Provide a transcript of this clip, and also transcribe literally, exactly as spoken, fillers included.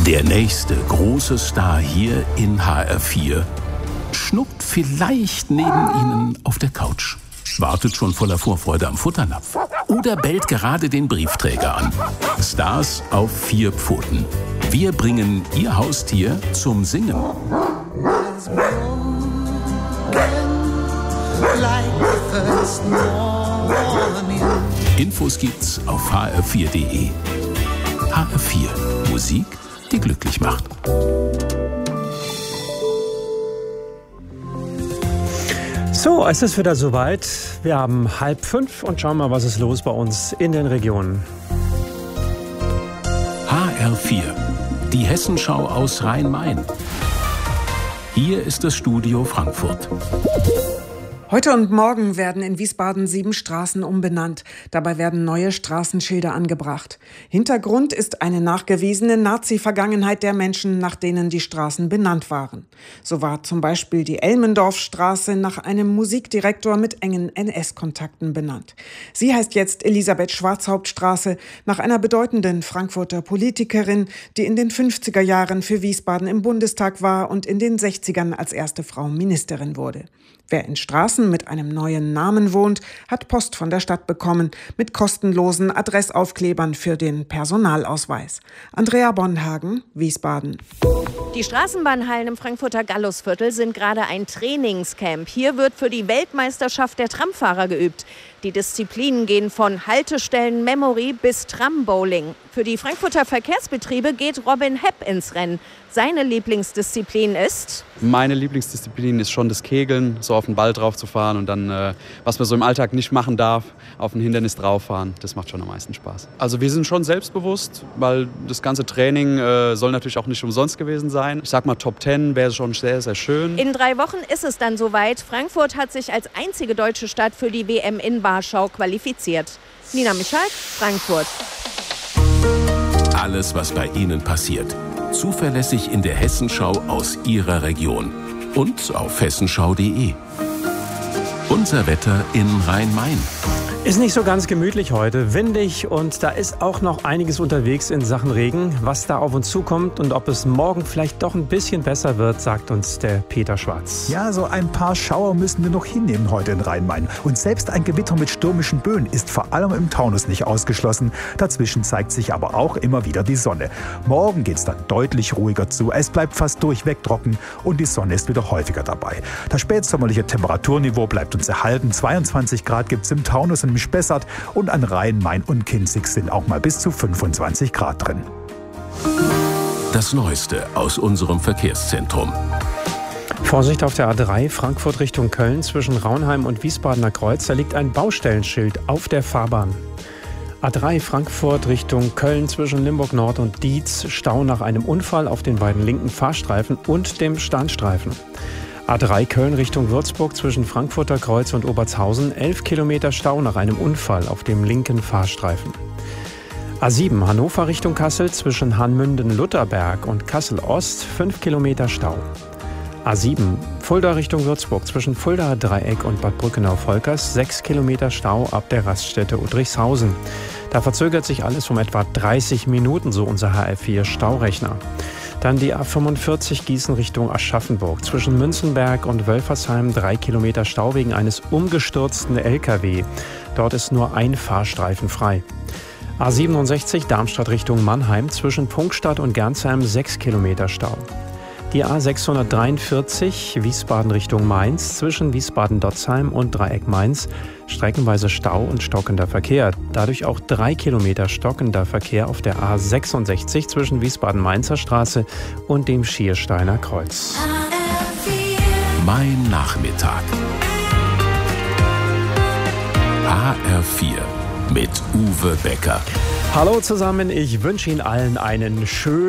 Der nächste große Star hier in H R vier schnuckt vielleicht neben Ihnen auf der Couch, wartet schon voller Vorfreude am Futternapf oder bellt gerade den Briefträger an. Stars auf vier Pfoten. Wir bringen Ihr Haustier zum Singen. Infos gibt's auf h r vier punkt d e. H R vier. Musik, die glücklich macht. So, es ist wieder soweit. Wir haben halb fünf und schauen mal, was ist los bei uns in den Regionen. H R vier. Die Hessenschau aus Rhein-Main. Hier ist das Studio Frankfurt. Heute und morgen werden in Wiesbaden sieben Straßen umbenannt. Dabei werden neue Straßenschilder angebracht. Hintergrund ist eine nachgewiesene Nazi-Vergangenheit der Menschen, nach denen die Straßen benannt waren. So war zum Beispiel die Elmendorfstraße nach einem Musikdirektor mit engen N S-Kontakten benannt. Sie heißt jetzt Elisabeth-Schwarzhaupt-Straße nach einer bedeutenden Frankfurter Politikerin, die in den fünfziger Jahren für Wiesbaden im Bundestag war und in den sechzigern als erste Frau Ministerin wurde. Wer in Straßen mit einem neuen Namen wohnt, hat Post von der Stadt bekommen mit kostenlosen Adressaufklebern für den Personalausweis. Andrea Bonhagen, Wiesbaden. Die Straßenbahnhallen im Frankfurter Gallusviertel sind gerade ein Trainingscamp. Hier wird für die Weltmeisterschaft der Tramfahrer geübt. Die Disziplinen gehen von Haltestellen-Memory bis Trambowling. Für die Frankfurter Verkehrsbetriebe geht Robin Hepp ins Rennen. Seine Lieblingsdisziplin ist? Meine Lieblingsdisziplin ist schon das Kegeln, so auf den Ball drauf zu fahren und dann, äh, was man so im Alltag nicht machen darf, auf ein Hindernis drauf fahren. Das macht schon am meisten Spaß. Also wir sind schon selbstbewusst, weil das ganze Training äh, soll natürlich auch nicht umsonst gewesen sein. Ich sag mal, Top Ten wäre schon sehr, sehr schön. In drei Wochen ist es dann soweit. Frankfurt hat sich als einzige deutsche Stadt für die W M in Warschau qualifiziert. Nina Michalk, Frankfurt. Alles, was bei Ihnen passiert. Zuverlässig in der Hessenschau aus Ihrer Region. Und auf hessenschau punkt d e. Unser Wetter in Rhein-Main. Ist nicht so ganz gemütlich heute, windig und da ist auch noch einiges unterwegs in Sachen Regen. Was da auf uns zukommt und ob es morgen vielleicht doch ein bisschen besser wird, sagt uns der Peter Schwarz. Ja, so ein paar Schauer müssen wir noch hinnehmen heute in Rhein-Main. Und selbst ein Gewitter mit stürmischen Böen ist vor allem im Taunus nicht ausgeschlossen. Dazwischen zeigt sich aber auch immer wieder die Sonne. Morgen geht's dann deutlich ruhiger zu. Es bleibt fast durchweg trocken und die Sonne ist wieder häufiger dabei. Das spätsommerliche Temperaturniveau bleibt uns erhalten. zweiundzwanzig Grad gibt's im Taunus und Spessart und an Rhein, Main und Kinzig sind auch mal bis zu fünfundzwanzig Grad drin. Das Neueste aus unserem Verkehrszentrum. Vorsicht auf der A drei Frankfurt Richtung Köln zwischen Raunheim und Wiesbadener Kreuz. Da liegt ein Baustellenschild auf der Fahrbahn. A drei Frankfurt Richtung Köln zwischen Limburg Nord und Dietz. Stau nach einem Unfall auf den beiden linken Fahrstreifen und dem Standstreifen. A drei Köln Richtung Würzburg zwischen Frankfurter Kreuz und Obertshausen, elf Kilometer Stau nach einem Unfall auf dem linken Fahrstreifen. A sieben Hannover Richtung Kassel zwischen Hanmünden-Lutherberg und Kassel-Ost, fünf Kilometer Stau. A sieben Fulda Richtung Würzburg zwischen Fuldaer Dreieck und Bad Brückenau-Volkers, sechs Kilometer Stau ab der Raststätte Udrichshausen. Da verzögert sich alles um etwa dreißig Minuten, so unser H R vier Staurechner. Dann die A fünfundvierzig Gießen Richtung Aschaffenburg. Zwischen Münzenberg und Wölfersheim drei Kilometer Stau wegen eines umgestürzten L K W. Dort ist nur ein Fahrstreifen frei. A siebenundsechzig Darmstadt Richtung Mannheim. Zwischen Prunkstadt und Gernsheim sechs Kilometer Stau. Die A sechshundertdreiundvierzig Wiesbaden Richtung Mainz. Zwischen Wiesbaden-Dotzheim und Dreieck Mainz streckenweise Stau und stockender Verkehr. Dadurch auch drei Kilometer stockender Verkehr auf der A sechsundsechzig zwischen Wiesbaden-Mainzer Straße und dem Schiersteiner Kreuz. Mein Nachmittag. H R vier mit Uwe Becker. Hallo zusammen, ich wünsche Ihnen allen einen schönen